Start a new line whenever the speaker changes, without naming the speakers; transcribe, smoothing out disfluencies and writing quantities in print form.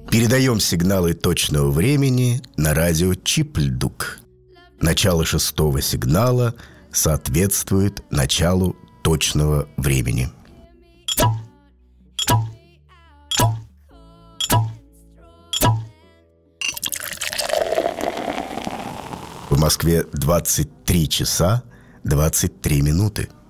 Передаем сигналы точного времени на радио Чипльдук. Начало 6-го сигнала соответствует началу точного времени. В Москве 23 часа 23 минуты.